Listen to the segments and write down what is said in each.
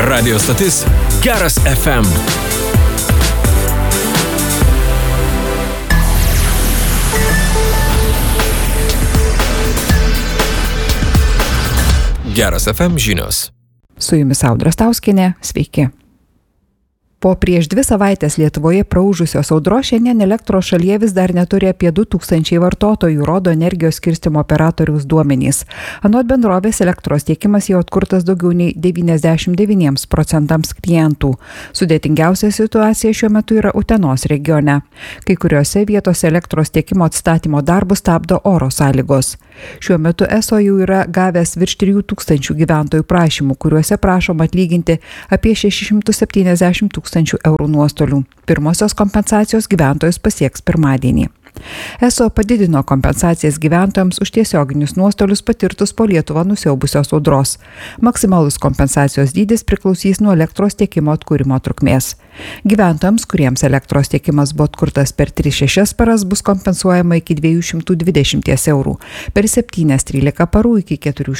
Radio stotis Geras FM. Geras FM žinios. Su jumis Audra Stauskienė, sveiki. Po prieš 2 savaitės Lietuvoje praūžusios audros šiandien elektros šalyje vis dar neturi apie 2000 vartotojų, rodo energijos skirstymo operatoriaus duomenys. Anot bendrovės elektros tiekimas jau atkurtas daugiau nei 99% klientų. Sudėtingiausia situacija šiuo metu yra Utenos regione. Kai kuriuose vietose elektros tiekimo atstatymo darbus stabdo oro sąlygos. Šiuo metu ESO jau yra gavęs virš 3000 gyventojų prašymų, kuriuose prašoma atlyginti apie 670 000 eurų nuostolių. Pirmosios kompensacijos gyventojus pasieks pirmadienį. ESO padidino kompensacijas gyventojams už tiesioginius nuostolius patirtus po Lietuvą nusiaubusios audros. Maksimalus kompensacijos dydis priklausys nuo elektros tiekimo atkūrimo trukmės. Gyventojams, kuriems elektros tiekimas buvo atkurtas per 3-6 paras, bus kompensuojama iki 220 eurų, per 7-13 parų iki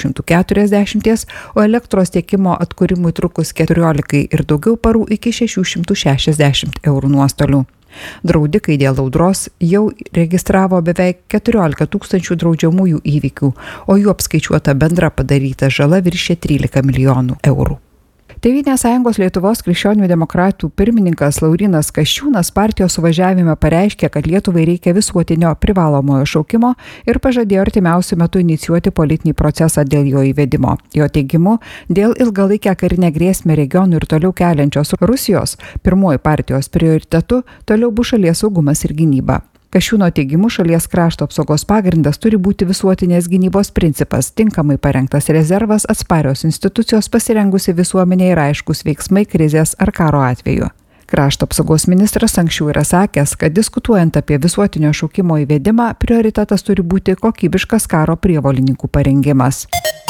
440, o elektros tiekimo atkūrimui trukus 14 ir daugiau parų iki 660 eurų nuostolių. Draudikai dėl audros jau registravo beveik 14 000 draudžiamųjų įvykių, o jų apskaičiuota bendra padaryta žala viršė 13 milijonų eurų. Tėvynės sąjungos Lietuvos krikščionių demokratų pirmininkas Laurynas Kasčiūnas partijos suvažiavime pareiškė, kad Lietuvai reikia visuotinio privalomojo šaukimo ir pažadėjo artimiausiu metu inicijuoti politinį procesą dėl jo įvedimo. Jo teigimu, dėl ilgalaikę karinę grėsmę regionų ir toliau keliančios Rusijos, pirmuoju partijos prioritetu toliau bus šalies saugumas ir gynyba. Kasčiūno teigimu, šalies krašto apsaugos pagrindas turi būti visuotinės gynybos principas, tinkamai parengtas rezervas, atsparios institucijos, pasirengusi visuomenė ir aiškus veiksmai krizės ar karo atveju. Krašto apsaugos ministras anksčiau yra sakęs, kad diskutuojant apie visuotinio šaukimo įvedimą, prioritetas turi būti kokybiškas karo prievolininkų parengimas.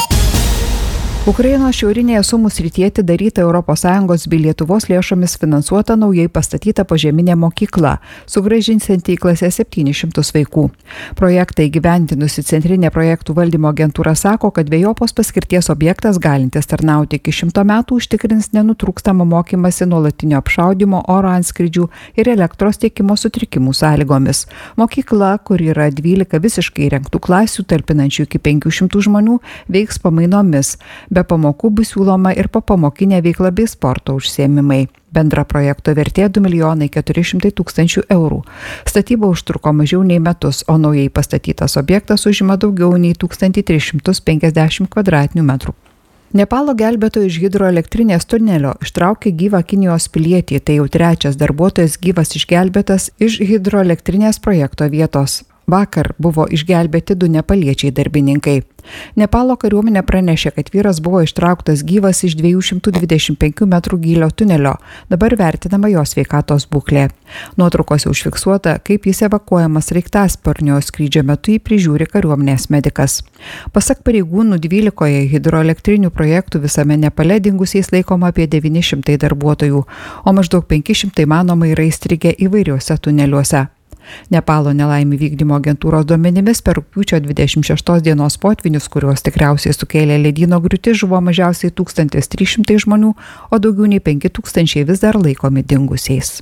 Ukrainos šiaurinėje Sumų srityje atidaryta ES bei Lietuvos lėšomis finansuota naujai pastatyta požeminė mokykla, sugrąžinsianti į klasę 700 vaikų. Projektą įgyvendinusi Centrinė projektų valdymo agentūra sako, kad dvejopos paskirties objektas galintis tarnauti iki 100 metų užtikrins nenutrūkstamą mokymąsi nuolatinio apšaudymo, oro antskrydžių ir elektros tiekimo sutrikimų sąlygomis. Mokykla, kur yra 12 visiškai įrengtų klasių, talpinančių iki 500 žmonių, veiks pamainomis. Be pamokų bus siūloma ir popamokinė veikla bei sporto užsiėmimai. Bendra projekto vertė 2 400 000 eurų. Statyba užtruko mažiau nei metus, o naujai pastatytas objektas užima daugiau nei 1350 m². Nepalo gelbėtojai iš hidroelektrinės tunelio ištraukė gyvą Kinijos pilietį, tai jau 3. darbuotojas gyvas išgelbėtas iš hidroelektrinės projekto vietos. Vakar buvo išgelbėti 2 nepaliečiai darbininkai. Nepalo kariuomenė pranešė, kad vyras buvo ištrauktas gyvas iš 225 m gylio tunelio, dabar vertinama jo sveikatos būklė. Nuotraukose užfiksuota, kaip jis evakuojamas sraigtasparnio skrydžio metu jį prižiūri kariuomenės medikas. Pasak pareigūnų, 12 hidroelektrinių projektų visame Nepale dingusiais laikoma apie 900 darbuotojų, o maždaug 500 manoma yra įstrigę įvairiuose tuneliuose. Nepalo nelaimių vykdymo agentūros duomenimis per rugpjūčio 26 dienos potvinius, kuriuos tikriausiai sukėlė ledyno griūtis, žuvo mažiausiai 1300 žmonių, o daugiau nei 5000 vis dar laikomi dingusiais.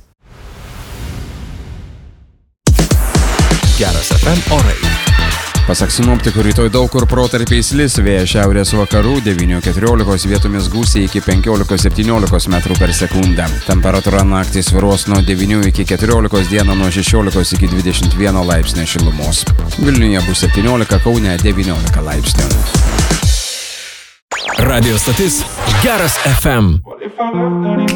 Geras FM orai. Pasak sinoptikų, rytoj daug kur protarpiais lis, vėjas šiaurės vakarų 9-14, vietomis gūsiai iki 15-17 m/s. Temperatūra naktį svyruos nuo 9 iki 14, dieną nuo 16 iki 21 laipsnio šilumos. Vilniuje bus 17, Kaune 19 laipsnių. Radio stotis Geras FM.